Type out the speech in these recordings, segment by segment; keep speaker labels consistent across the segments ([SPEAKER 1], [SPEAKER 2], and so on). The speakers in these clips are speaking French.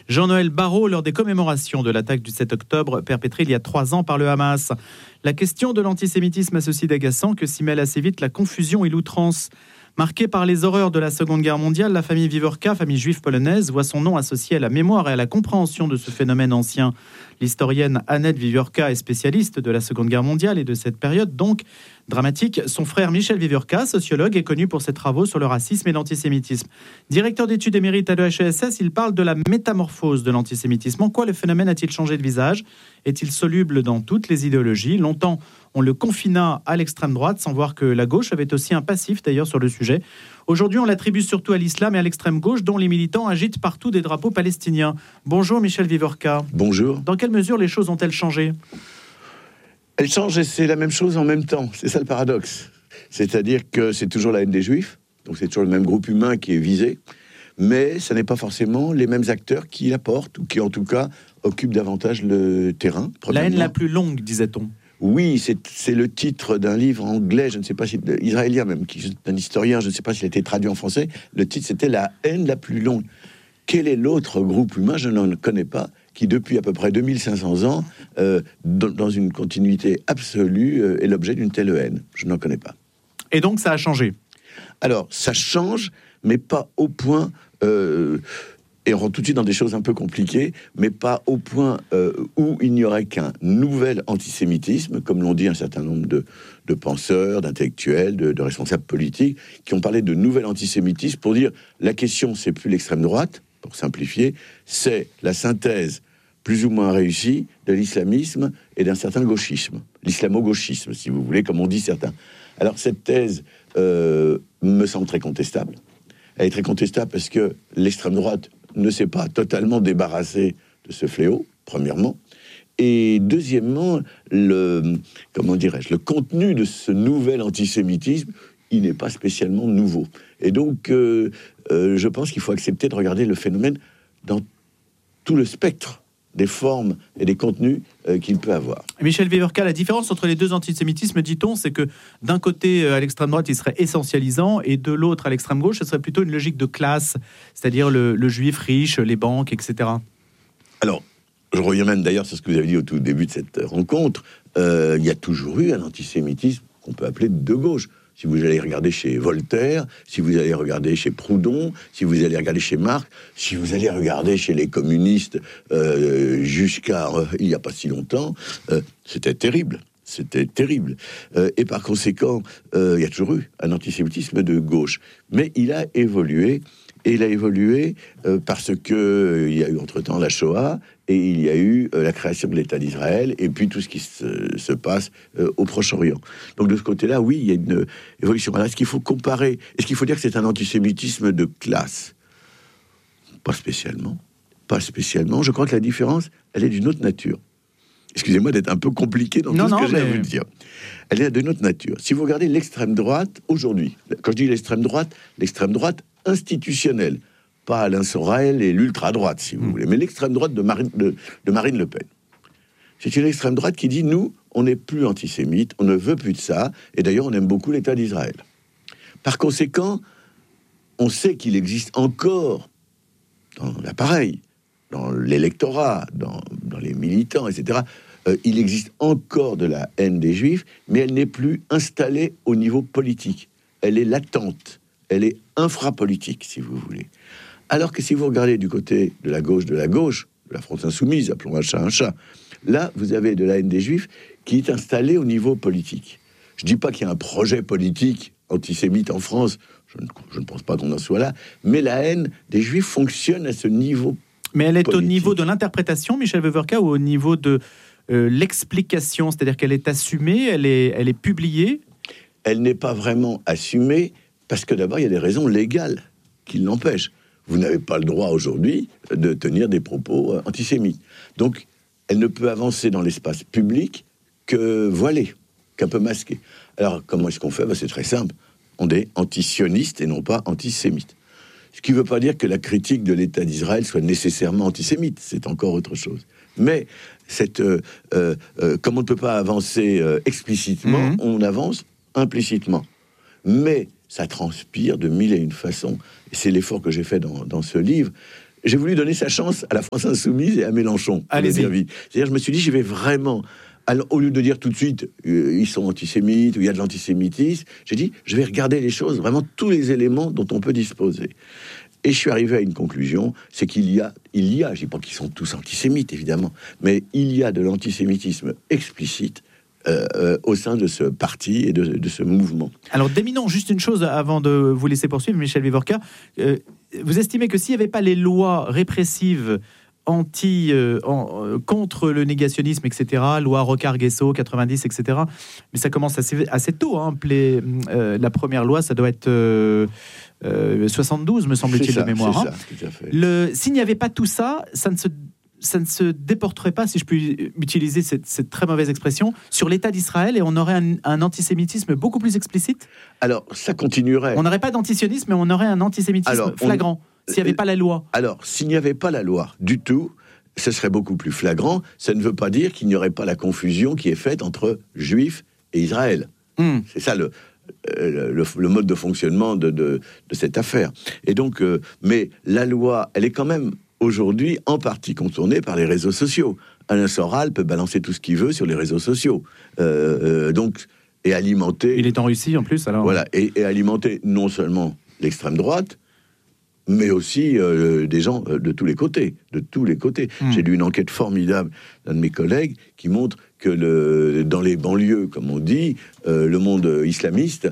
[SPEAKER 1] Jean-Noël Barrot lors des commémorations de l'attaque du 7 octobre perpétrée il y a 3 ans par le Hamas. La question de l'antisémitisme a ceci d'agaçant que s'y mêle assez vite la confusion et l'outrance. Marquée par les horreurs de la Seconde Guerre mondiale, la famille Vivorka, famille juive polonaise, voit son nom associé à la mémoire et à la compréhension de ce phénomène ancien. L'historienne Annette Vivorka est spécialiste de la Seconde Guerre mondiale et de cette période donc dramatique. Son frère Michel Vivorka, sociologue, est connu pour ses travaux sur le racisme et l'antisémitisme. Directeur d'études émérite à l'EHESS, il parle de la métamorphose de l'antisémitisme. En quoi le phénomène a-t-il changé de visage ? Est-il soluble dans toutes les idéologies ? Longtemps, on le confina à l'extrême droite, sans voir que la gauche avait aussi un passif d'ailleurs sur le sujet. Aujourd'hui, on l'attribue surtout à l'islam et à l'extrême gauche, dont les militants agitent partout des drapeaux palestiniens. Bonjour Michel Vivorka.
[SPEAKER 2] Bonjour.
[SPEAKER 1] Dans quelle mesure les choses ont-elles changé ?
[SPEAKER 2] Elles changent et c'est la même chose en même temps. C'est ça le paradoxe. C'est-à-dire que c'est toujours la haine des Juifs, donc c'est toujours le même groupe humain qui est visé, mais ce n'est pas forcément les mêmes acteurs qui la portent, ou qui en tout cas occupent davantage le terrain.
[SPEAKER 1] La haine la plus longue, disait-on.
[SPEAKER 2] Oui, c'est le titre d'un livre anglais, je ne sais pas si israélien même, qui est un historien, je ne sais pas s'il a été traduit en français. Le titre, c'était La haine la plus longue. Quel est l'autre groupe humain, je n'en connais pas, qui depuis à peu près 2500 ans, dans une continuité absolue, est l'objet d'une telle haine. Je n'en connais pas.
[SPEAKER 1] Et donc ça a changé ?
[SPEAKER 2] Alors, ça change, mais pas au point... et on rentre tout de suite dans des choses un peu compliquées, mais pas au point où il n'y aurait qu'un nouvel antisémitisme, comme l'ont dit un certain nombre de penseurs, d'intellectuels, de responsables politiques, qui ont parlé de nouvel antisémitisme pour dire la question, c'est plus l'extrême droite, pour simplifier, c'est la synthèse plus ou moins réussie de l'islamisme et d'un certain gauchisme, l'islamo-gauchisme, si vous voulez, comme on dit certains. Alors cette thèse me semble très contestable. Elle est très contestable parce que l'extrême droite ne s'est pas totalement débarrassée de ce fléau, premièrement. Et deuxièmement, le contenu de ce nouvel antisémitisme, il n'est pas spécialement nouveau. Et donc, je pense qu'il faut accepter de regarder le phénomène dans tout le spectre des formes et des contenus qu'il peut avoir.
[SPEAKER 1] Michel Vivorka, la différence entre les deux antisémitismes, dit-on, c'est que d'un côté, à l'extrême droite, il serait essentialisant, et de l'autre, à l'extrême gauche, ce serait plutôt une logique de classe, c'est-à-dire le juif riche, les banques, etc.
[SPEAKER 2] Alors, je reviens même d'ailleurs sur ce que vous avez dit au tout début de cette rencontre. Il y a toujours eu un antisémitisme qu'on peut appeler de gauche. Si vous allez regarder chez Voltaire, si vous allez regarder chez Proudhon, si vous allez regarder chez Marx, si vous allez regarder chez les communistes jusqu'à il n'y a pas si longtemps, c'était terrible. C'était terrible. Et par conséquent, il y a toujours eu un antisémitisme de gauche. Mais il a évolué. Et il a évolué parce que il y a eu entre-temps la Shoah et il y a eu la création de l'État d'Israël et puis tout ce qui se passe au Proche-Orient. Donc de ce côté-là, oui, il y a une évolution. Alors, est-ce qu'il faut comparer ? Est-ce qu'il faut dire que c'est un antisémitisme de classe ? Pas spécialement. Pas spécialement. Je crois que la différence, elle est d'une autre nature. Excusez-moi d'être un peu compliqué dans tout ce que j'ai à vous dire. Elle est d'une autre nature. Si vous regardez l'extrême droite, aujourd'hui, quand je dis l'extrême droite institutionnelle, pas Alain Sorel et l'ultra-droite, si vous voulez, mais l'extrême droite de Marine Le Pen. C'est une extrême droite qui dit, nous, on n'est plus antisémite, on ne veut plus de ça, et d'ailleurs, on aime beaucoup l'État d'Israël. Par conséquent, on sait qu'il existe encore dans l'appareil, dans l'électorat, dans les militants, etc., il existe encore de la haine des Juifs, mais elle n'est plus installée au niveau politique. Elle est latente. Elle est infrapolitique, si vous voulez. Alors que si vous regardez du côté de la gauche, de la France insoumise, appelons un chat, là, vous avez de la haine des Juifs qui est installée au niveau politique. Je ne dis pas qu'il y a un projet politique antisémite en France, je ne pense pas qu'on en soit là, mais la haine des Juifs fonctionne à ce niveau politique.
[SPEAKER 1] Mais elle est au niveau de l'interprétation, Michel Vivorka, ou au niveau de l'explication, c'est-à-dire qu'elle est assumée, elle est publiée ?
[SPEAKER 2] Elle n'est pas vraiment assumée, parce que d'abord, il y a des raisons légales qui l'empêchent. Vous n'avez pas le droit aujourd'hui de tenir des propos antisémites. Donc, elle ne peut avancer dans l'espace public que voilée, qu'un peu masquée. Alors, comment est-ce qu'on fait ? C'est très simple. On est antisioniste et non pas antisémite. Ce qui ne veut pas dire que la critique de l'État d'Israël soit nécessairement antisémite. C'est encore autre chose. Mais comme on ne peut pas avancer explicitement, on avance implicitement. Mais ça transpire de mille et une façons. Et c'est l'effort que j'ai fait dans ce livre. j'ai voulu donner sa chance à la France Insoumise et à Mélenchon.
[SPEAKER 1] Allez-y.
[SPEAKER 2] C'est-à-dire, je me suis dit, j'y vais vraiment. Alors, au lieu de dire tout de suite, ils sont antisémites, ou il y a de l'antisémitisme, j'ai dit, je vais regarder les choses, vraiment tous les éléments dont on peut disposer. Et je suis arrivé à une conclusion, c'est qu'il y a, je dis pas qu'ils sont tous antisémites, évidemment, mais il y a de l'antisémitisme explicite au sein de ce parti et de ce mouvement.
[SPEAKER 1] Alors, déminons juste une chose avant de vous laisser poursuivre, Michel Vivorca. Vous estimez que s'il n'y avait pas les lois répressives contre le négationnisme, etc., loi Rocard-Guesso, 90, etc., mais ça commence assez tôt. La première loi, ça doit être 72, me semble-t-il, de mémoire.
[SPEAKER 2] C'est ça, tout à fait.
[SPEAKER 1] S'il n'y avait pas tout ça, ça ne se déporterait pas, si je puis utiliser cette très mauvaise expression, sur l'État d'Israël, et on aurait un antisémitisme beaucoup plus explicite.
[SPEAKER 2] Alors, ça continuerait.
[SPEAKER 1] On n'aurait pas d'antisionisme, mais on aurait un antisémitisme flagrant, s'il n'y avait pas la loi. Alors,
[SPEAKER 2] s'il n'y avait pas la loi du tout, ce serait beaucoup plus flagrant. Ça ne veut pas dire qu'il n'y aurait pas la confusion qui est faite entre Juifs et Israël. C'est ça le mode de fonctionnement de cette affaire. Et donc, mais la loi, elle est quand même aujourd'hui en partie contournée par les réseaux sociaux. Alain Soral peut balancer tout ce qu'il veut sur les réseaux sociaux. Donc, et alimenter...
[SPEAKER 1] Il est en Russie en plus, alors...
[SPEAKER 2] Voilà, et alimenter non seulement l'extrême droite, mais aussi des gens de tous les côtés. J'ai lu une enquête formidable d'un de mes collègues qui montre que dans les banlieues, comme on dit, le monde islamiste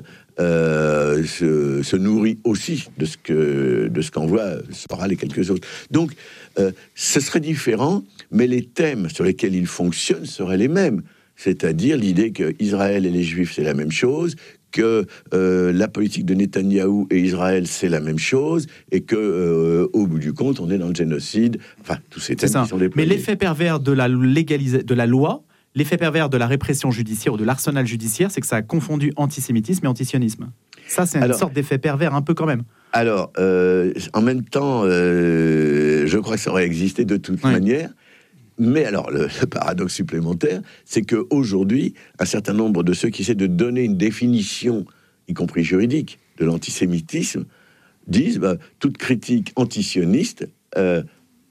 [SPEAKER 2] se nourrit aussi de ce qu'envoie Soral et quelques autres. Donc, ce serait différent, mais les thèmes sur lesquels il fonctionne seraient les mêmes. C'est-à-dire l'idée qu'Israël et les Juifs, c'est la même chose, que la politique de Netanyahou et Israël, c'est la même chose, et que au bout du compte, on est dans le génocide. Enfin, tous ces thèmes qui sont déployés.
[SPEAKER 1] Mais l'effet pervers de la loi, l'effet pervers de la répression judiciaire ou de l'arsenal judiciaire, c'est que ça a confondu antisémitisme et antisionisme. Ça, c'est une sorte d'effet pervers un peu quand même.
[SPEAKER 2] Alors, en même temps, je crois que ça aurait existé de toute manière. Mais alors, le paradoxe supplémentaire, c'est qu'aujourd'hui, un certain nombre de ceux qui essaient de donner une définition, y compris juridique, de l'antisémitisme, disent toute critique antisioniste est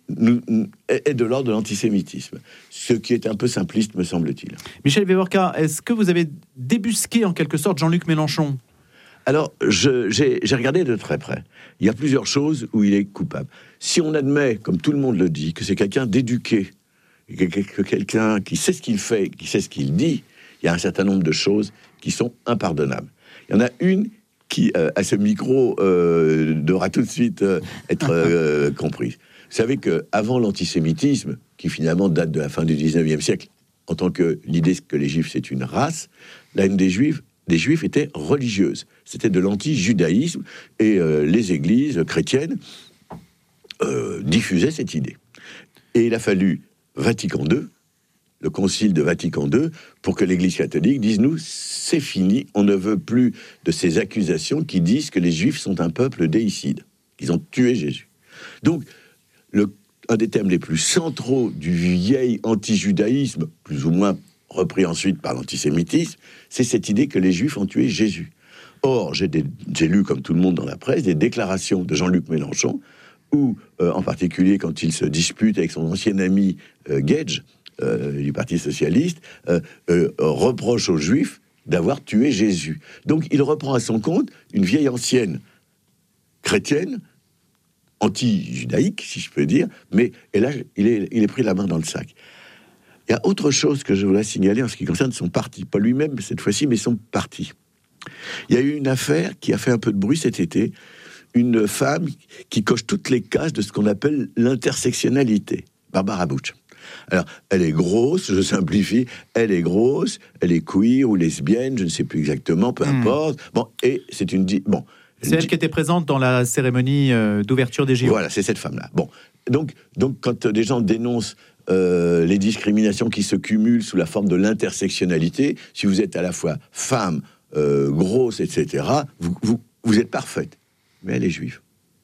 [SPEAKER 2] de l'ordre de l'antisémitisme. Ce qui est un peu simpliste, me semble-t-il.
[SPEAKER 1] Michel Vivorca, est-ce que vous avez débusqué en quelque sorte Jean-Luc Mélenchon ?
[SPEAKER 2] Alors, j'ai regardé de très près. Il y a plusieurs choses où il est coupable. Si on admet, comme tout le monde le dit, que c'est quelqu'un d'éduqué, que quelqu'un qui sait ce qu'il fait, qui sait ce qu'il dit, il y a un certain nombre de choses qui sont impardonnables. Il y en a une qui, à ce micro, devra tout de suite être comprise. Vous savez qu'avant l'antisémitisme, qui finalement date de la fin du 19e siècle, en tant que l'idée que les Juifs, c'est une race, la haine des Juifs était religieuse. C'était de l'anti-judaïsme, et les églises chrétiennes diffusaient cette idée. Et il a fallu Vatican II, le concile de Vatican II, pour que l'Église catholique dise, nous, c'est fini, on ne veut plus de ces accusations qui disent que les Juifs sont un peuple déicide, qu'ils ont tué Jésus. Donc, un des thèmes les plus centraux du vieil anti-judaïsme, plus ou moins repris ensuite par l'antisémitisme, c'est cette idée que les Juifs ont tué Jésus. Or, j'ai lu, comme tout le monde dans la presse, des déclarations de Jean-Luc Mélenchon, où, en particulier quand il se dispute avec son ancien ami Gage, du Parti Socialiste, reproche aux Juifs d'avoir tué Jésus. Donc il reprend à son compte une vieille ancienne chrétienne, anti-judaïque, si je peux dire, mais et là, il est pris la main dans le sac. Il y a autre chose que je voudrais signaler en ce qui concerne son parti, pas lui-même cette fois-ci, mais son parti. Il y a eu une affaire qui a fait un peu de bruit cet été, une femme qui coche toutes les cases de ce qu'on appelle l'intersectionnalité, Barbara Bush. Alors, elle est grosse, je simplifie, elle est grosse, elle est queer ou lesbienne, je ne sais plus exactement, peu importe. Bon, et c'est une... Bon,
[SPEAKER 1] c'est elle qui était présente dans la cérémonie d'ouverture des JO.
[SPEAKER 2] Voilà, c'est cette femme-là. Bon, donc quand des gens dénoncent les discriminations qui se cumulent sous la forme de l'intersectionnalité, si vous êtes à la fois femme, grosse, etc., vous êtes parfaite. Mais elle est juive.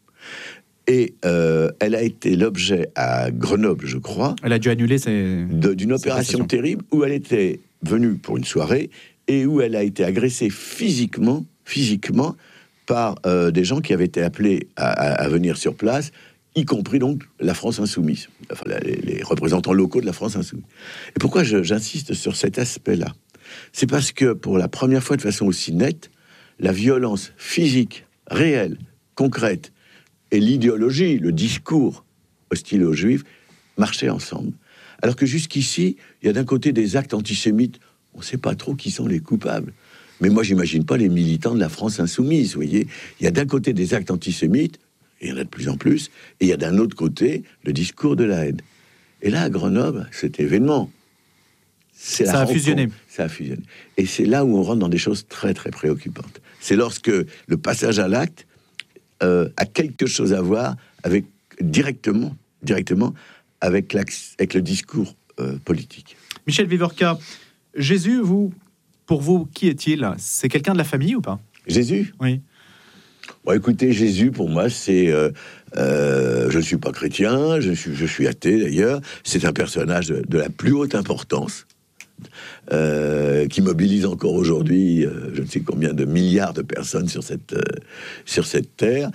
[SPEAKER 2] Et elle a été l'objet à Grenoble, je crois.
[SPEAKER 1] Elle a dû annuler
[SPEAKER 2] d'une opération terrible où elle était venue pour une soirée et où elle a été agressée physiquement par des gens qui avaient été appelés à venir sur place. y compris donc la France insoumise, enfin les représentants locaux de la France insoumise. Et pourquoi j'insiste sur cet aspect-là ? C'est parce que pour la première fois de façon aussi nette, la violence physique, réelle, concrète, et l'idéologie, le discours hostile aux Juifs marchaient ensemble. Alors que jusqu'ici, il y a d'un côté des actes antisémites, on ne sait pas trop qui sont les coupables. Mais moi, j'imagine pas les militants de la France insoumise, vous voyez. Il y a d'un côté des actes antisémites, et il y en a de plus en plus, et il y a d'un autre côté le discours de la haine. Et là, à Grenoble, cet événement,
[SPEAKER 1] ça a fusionné.
[SPEAKER 2] Ça a fusionné. Et c'est là où on rentre dans des choses très, très préoccupantes. C'est lorsque le passage à l'acte a quelque chose à voir avec directement avec le discours politique.
[SPEAKER 1] Michel Vivorca, Jésus, pour vous, qui est-il ? C'est quelqu'un de la famille ou pas ?
[SPEAKER 2] Jésus ?
[SPEAKER 1] Oui.
[SPEAKER 2] Bon, écoutez, Jésus, pour moi, c'est... je ne suis pas chrétien, je suis athée d'ailleurs. C'est un personnage de la plus haute importance, qui mobilise encore aujourd'hui je ne sais combien de milliards de personnes sur cette terre.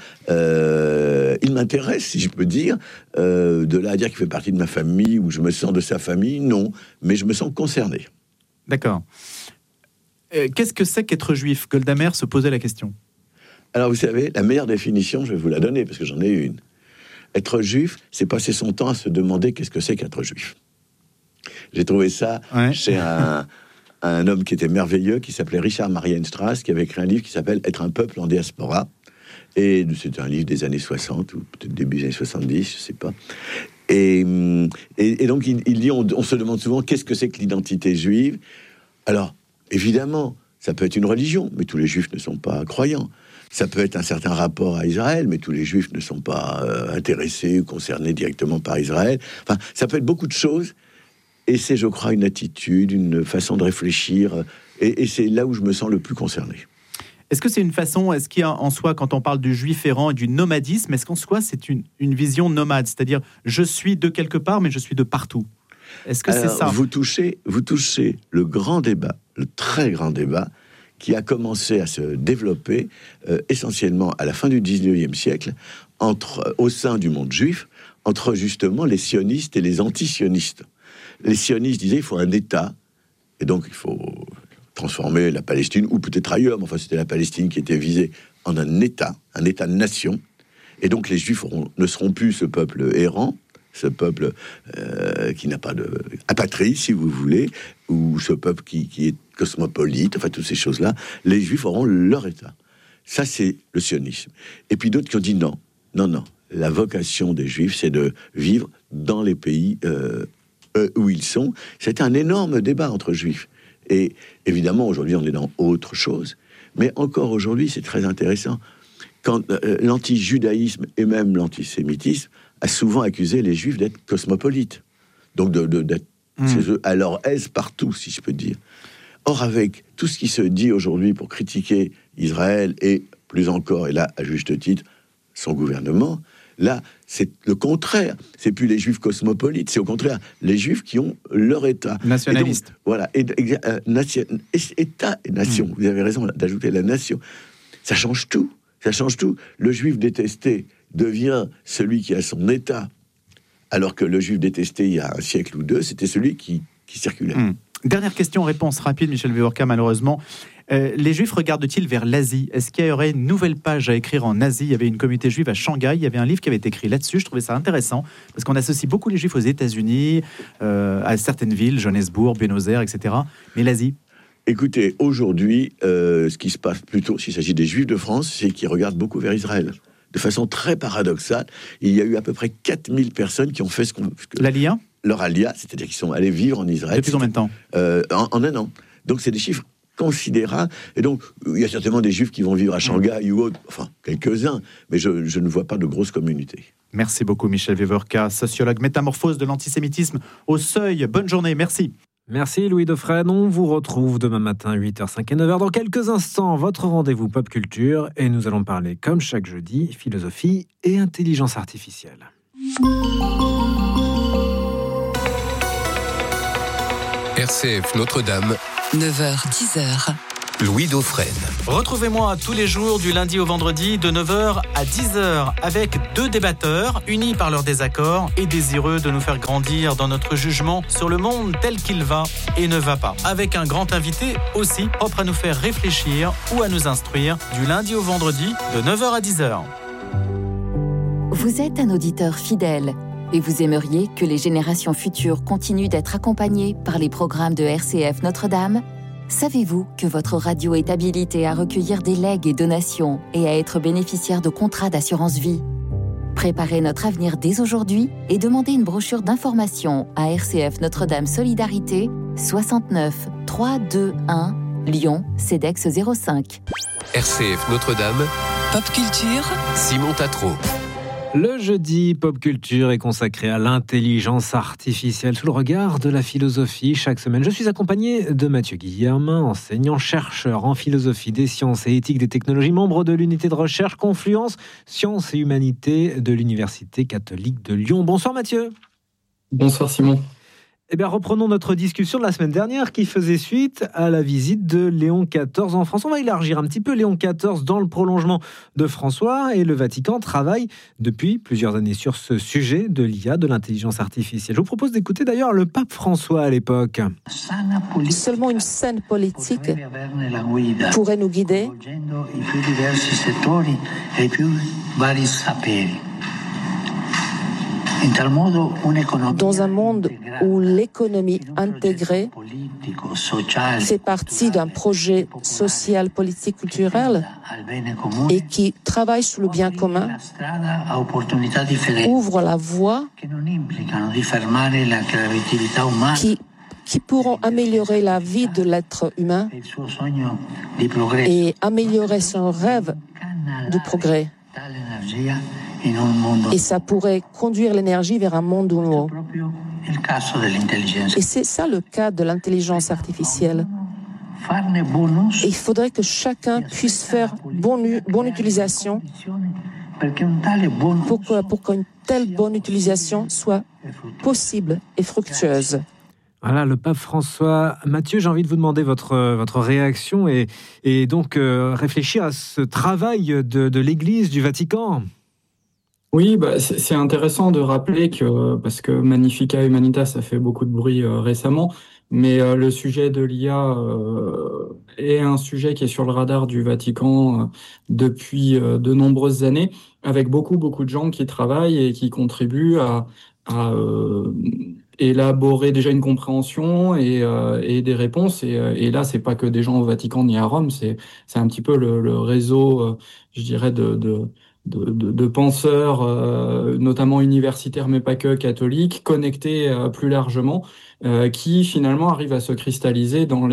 [SPEAKER 2] Il m'intéresse, si je peux dire. De là à dire qu'il fait partie de ma famille ou je me sens de sa famille, non. Mais je me sens concerné.
[SPEAKER 1] D'accord. Qu'est-ce que c'est qu'être juif ? Golda Meir se posait la question.
[SPEAKER 2] Alors, vous savez, la meilleure définition, je vais vous la donner, parce que j'en ai une. Être juif, c'est passer son temps à se demander qu'est-ce que c'est qu'être juif. J'ai trouvé ça chez un homme qui était merveilleux, qui s'appelait Richard Marienstrass, qui avait écrit un livre qui s'appelle « Être un peuple en diaspora ». Et c'est un livre des années 60, ou peut-être début des années 70, je sais pas. Et donc, il dit, on se demande souvent qu'est-ce que c'est que l'identité juive. Alors, évidemment, ça peut être une religion, mais tous les juifs ne sont pas croyants. Ça peut être un certain rapport à Israël, mais tous les juifs ne sont pas intéressés ou concernés directement par Israël. Enfin, ça peut être beaucoup de choses. Et c'est, je crois, une attitude, une façon de réfléchir. Et c'est là où je me sens le plus concerné.
[SPEAKER 1] Est-ce que c'est une façon, est-ce qu'il y a en soi, quand on parle du juif errant et du nomadisme, est-ce qu'en soi c'est une vision nomade ? C'est-à-dire, je suis de quelque part, mais je suis de partout. Est-ce que c'est ça ?
[SPEAKER 2] Vous touchez le grand débat, le très grand débat, qui a commencé à se développer essentiellement à la fin du 19e siècle, au sein du monde juif, entre justement les sionistes et les anti-sionistes. Les sionistes disaient il faut un État, et donc il faut transformer la Palestine, ou peut-être ailleurs, mais enfin c'était la Palestine qui était visée, en un État-nation, et donc les Juifs ne seront plus ce peuple errant, ce peuple qui n'a pas de apatrie, si vous voulez, ou ce peuple qui est cosmopolite, enfin toutes ces choses-là, les Juifs auront leur État. Ça, c'est le sionisme. Et puis d'autres qui ont dit non, la vocation des Juifs, c'est de vivre dans les pays où ils sont. C'était un énorme débat entre Juifs. Et évidemment, aujourd'hui, on est dans autre chose. Mais encore aujourd'hui, c'est très intéressant. Quand l'anti-judaïsme et même l'antisémitisme a souvent accusé les Juifs d'être cosmopolites. Donc d'être chez eux à leur aise partout, si je peux dire. Or, avec tout ce qui se dit aujourd'hui pour critiquer Israël et plus encore, et là, à juste titre, son gouvernement, là, c'est le contraire. C'est plus les Juifs cosmopolites, c'est au contraire les Juifs qui ont leur État.
[SPEAKER 1] Nationaliste.
[SPEAKER 2] Donc, voilà. État et nation. Vous avez raison d'ajouter la nation. Ça change tout. Ça change tout. Le Juif détesté devient celui qui a son État, alors que le Juif détesté, il y a un siècle ou deux, c'était celui qui circulait.
[SPEAKER 1] Dernière question-réponse rapide, Michel Vivorca, malheureusement. Les Juifs regardent-ils vers l'Asie ? Est-ce qu'il y aurait une nouvelle page à écrire en Asie ? Il y avait une communauté juive à Shanghai, il y avait un livre qui avait été écrit là-dessus, je trouvais ça intéressant, parce qu'on associe beaucoup les Juifs aux États-Unis, à certaines villes, Johannesburg, Buenos Aires, etc. Mais l'Asie ?
[SPEAKER 2] Écoutez, aujourd'hui, ce qui se passe plutôt, s'il s'agit des Juifs de France, c'est qu'ils regardent beaucoup vers Israël. De façon très paradoxale, il y a eu à peu près 4000 personnes qui ont fait
[SPEAKER 1] l'Alia ?
[SPEAKER 2] Leur Alia, c'est-à-dire qu'ils sont allés vivre en Israël.
[SPEAKER 1] Depuis combien de temps ?
[SPEAKER 2] En un an. Donc c'est des chiffres considérables. Et donc, il y a certainement des Juifs qui vont vivre à Shanghai ou autre, enfin, quelques-uns, mais je ne vois pas de grosses communautés.
[SPEAKER 1] Merci beaucoup, Michel Vivorca, sociologue, métamorphose de l'antisémitisme au Seuil. Bonne journée, merci.
[SPEAKER 3] Merci Louis Dauphren, on vous retrouve demain matin 8h05 et 9h. Dans quelques instants, votre rendez-vous Pop Culture et nous allons parler, comme chaque jeudi, philosophie et intelligence artificielle.
[SPEAKER 4] RCF Notre-Dame,
[SPEAKER 5] 9h, 10h.
[SPEAKER 4] Louis Dauphren.
[SPEAKER 1] Retrouvez-moi tous les jours du lundi au vendredi de 9h à 10h avec deux débatteurs unis par leurs désaccords et désireux de nous faire grandir dans notre jugement sur le monde tel qu'il va et ne va pas. Avec un grand invité aussi propre à nous faire réfléchir ou à nous instruire du lundi au vendredi de 9h à 10h.
[SPEAKER 5] Vous êtes un auditeur fidèle et vous aimeriez que les générations futures continuent d'être accompagnées par les programmes de RCF Notre-Dame ? Savez-vous que votre radio est habilitée à recueillir des legs et donations et à être bénéficiaire de contrats d'assurance vie ? Préparez notre avenir dès aujourd'hui et demandez une brochure d'information à RCF Notre-Dame Solidarité 69 321 Lyon, CEDEX 05.
[SPEAKER 4] RCF Notre-Dame, Pop Culture, Simon Tatro.
[SPEAKER 3] Le jeudi Pop Culture est consacré à l'intelligence artificielle sous le regard de la philosophie. Chaque semaine, je suis accompagné de Mathieu Guillermin, enseignant-chercheur en philosophie des sciences et éthique des technologies, membre de l'unité de recherche Confluence Sciences et Humanités de l'Université catholique de Lyon. Bonsoir Mathieu.
[SPEAKER 6] Bonsoir Simon.
[SPEAKER 3] Eh bien, reprenons notre discussion de la semaine dernière qui faisait suite à la visite de Léon XIV en France. On va élargir un petit peu Léon XIV dans le prolongement de François et le Vatican travaille depuis plusieurs années sur ce sujet de l'IA, de l'intelligence artificielle. Je vous propose d'écouter d'ailleurs le pape François à l'époque.
[SPEAKER 7] Seulement une saine politique pourrait nous guider dans un monde où l'économie intégrée fait partie d'un projet social, politique, culturel et qui travaille sur le bien commun, ouvre la voie qui pourront améliorer la vie de l'être humain et améliorer son rêve de progrès. Et ça pourrait conduire l'énergie vers un monde nouveau. Et c'est ça le cas de l'intelligence artificielle. Et il faudrait que chacun puisse faire bonne utilisation pour qu'une telle bonne utilisation soit possible et fructueuse.
[SPEAKER 3] Voilà, le pape François. Mathieu, j'ai envie de vous demander votre réaction et donc réfléchir à ce travail de l'Église, du Vatican.
[SPEAKER 6] Oui, c'est intéressant de rappeler que, parce que Magnificat Humanitas, ça fait beaucoup de bruit récemment, mais le sujet de l'IA est un sujet qui est sur le radar du Vatican depuis de nombreuses années, avec beaucoup de gens qui travaillent et qui contribuent à élaborer déjà une compréhension et des réponses. Et là, c'est pas que des gens au Vatican ni à Rome, c'est un petit peu le réseau, je dirais, de penseurs, notamment universitaires, mais pas que catholiques, connectés plus largement, qui finalement arrivent à se cristalliser dans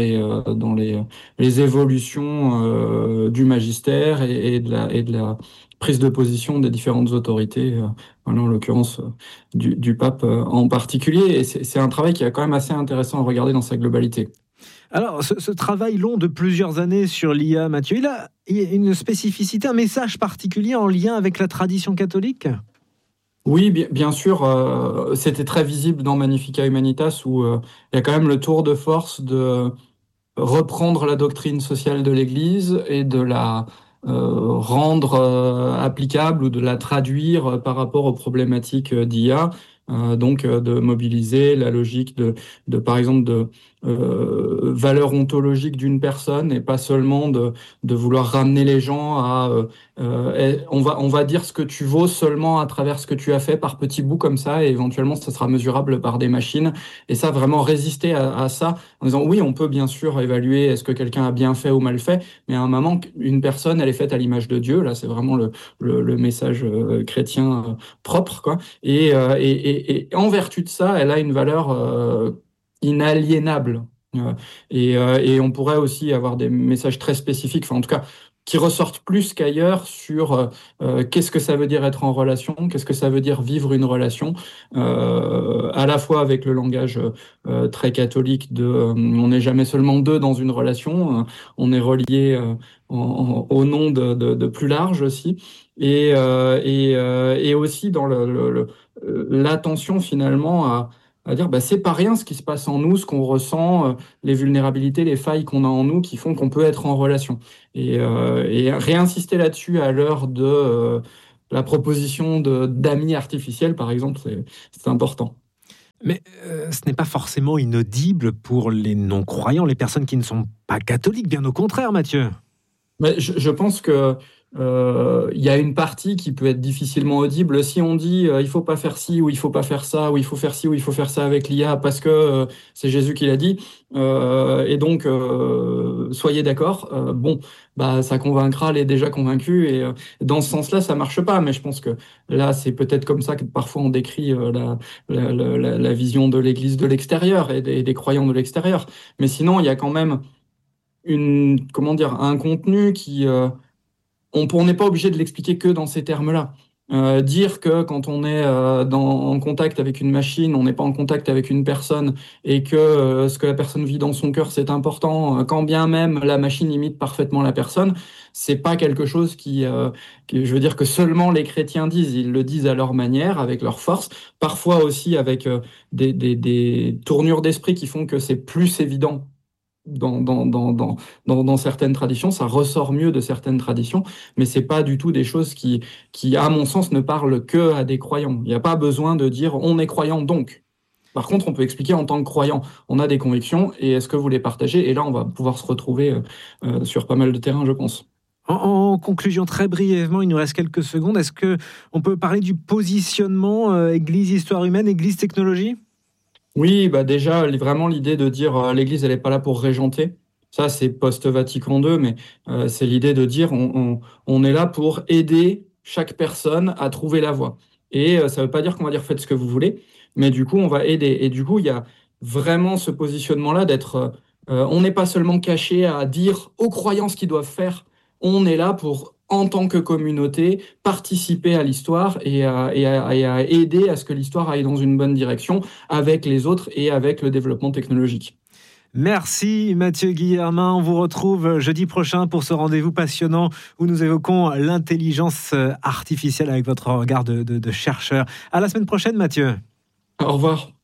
[SPEAKER 6] les évolutions du magistère et de la prise de position des différentes autorités, en l'occurrence du pape en particulier. Et c'est un travail qui est quand même assez intéressant à regarder dans sa globalité.
[SPEAKER 3] Alors, ce travail long de plusieurs années sur l'IA, Mathieu, il y a une spécificité, un message particulier en lien avec la tradition catholique ?
[SPEAKER 6] Oui, bien sûr, c'était très visible dans Magnificat Humanitas où il y a quand même le tour de force de reprendre la doctrine sociale de l'Église et de la rendre applicable ou de la traduire par rapport aux problématiques d'IA. Donc de mobiliser la logique de par exemple de valeur ontologique d'une personne et pas seulement de vouloir ramener les gens à on va dire ce que tu vaux seulement à travers ce que tu as fait par petits bouts comme ça, et éventuellement ça sera mesurable par des machines. Et ça, vraiment résister à ça en disant oui, on peut bien sûr évaluer est-ce que quelqu'un a bien fait ou mal fait, mais à un moment, une personne, elle est faite à l'image de Dieu. Là, c'est vraiment le message chrétien propre, quoi. Et en vertu de ça, elle a une valeur inaliénable. Et on pourrait aussi avoir des messages très spécifiques, enfin en tout cas qui ressortent plus qu'ailleurs sur qu'est-ce que ça veut dire être en relation, qu'est-ce que ça veut dire vivre une relation, à la fois avec le langage très catholique de on n'est jamais seulement deux dans une relation, on est relié au nom de plus large aussi, et aussi dans l'attention finalement à dire c'est pas rien ce qui se passe en nous, ce qu'on ressent, les vulnérabilités, les failles qu'on a en nous qui font qu'on peut être en relation. Et réinsister là-dessus à l'heure de la proposition d'amis artificiels, par exemple, c'est important.
[SPEAKER 3] Mais ce n'est pas forcément inaudible pour les non-croyants, les personnes qui ne sont pas catholiques, bien au contraire, Mathieu.
[SPEAKER 6] Mais je pense que y a une partie qui peut être difficilement audible. Si on dit il faut pas faire ci ou il faut pas faire ça, ou il faut faire ci ou il faut faire ça avec l'IA parce que c'est Jésus qui l'a dit, et donc soyez d'accord. Ça convaincra les déjà convaincus, et dans ce sens-là, ça marche pas. Mais je pense que là, c'est peut-être comme ça que parfois on décrit la vision de l'Église de l'extérieur et des croyants de l'extérieur. Mais sinon, il y a quand même un contenu qui on n'est pas obligé de l'expliquer que dans ces termes-là. Dire que quand on est en contact avec une machine, on n'est pas en contact avec une personne, et que ce que la personne vit dans son cœur, c'est important, quand bien même la machine imite parfaitement la personne, c'est pas quelque chose je veux dire, que seulement les chrétiens disent. Ils le disent à leur manière, avec leur force, parfois aussi avec des tournures d'esprit qui font que c'est plus évident dans certaines traditions, ça ressort mieux de certaines traditions, mais c'est pas du tout des choses qui, à mon sens, ne parlent que à des croyants. Il n'y a pas besoin de dire on est croyant donc. Par contre, on peut expliquer en tant que croyant, on a des convictions et est-ce que vous les partagez? Et là, on va pouvoir se retrouver sur pas mal de terrains, je pense.
[SPEAKER 3] En conclusion, très brièvement, il nous reste quelques secondes. Est-ce qu'on peut parler du positionnement Église Histoire Humaine, Église Technologie?
[SPEAKER 6] Oui, déjà, vraiment l'idée de dire l'Église, elle n'est pas là pour régenter. Ça, c'est post-Vatican II, mais c'est l'idée de dire on est là pour aider chaque personne à trouver la voie. Et ça ne veut pas dire qu'on va dire faites ce que vous voulez, mais du coup, on va aider. Et du coup, il y a vraiment ce positionnement-là d'être... on n'est pas seulement caché à dire aux croyants ce qu'ils doivent faire, on est là pour, en tant que communauté, participer à l'histoire et à aider à ce que l'histoire aille dans une bonne direction avec les autres et avec le développement technologique.
[SPEAKER 3] Merci Mathieu Guillermin, on vous retrouve jeudi prochain pour ce rendez-vous passionnant où nous évoquons l'intelligence artificielle avec votre regard de chercheur. À la semaine prochaine Mathieu.
[SPEAKER 6] Au revoir.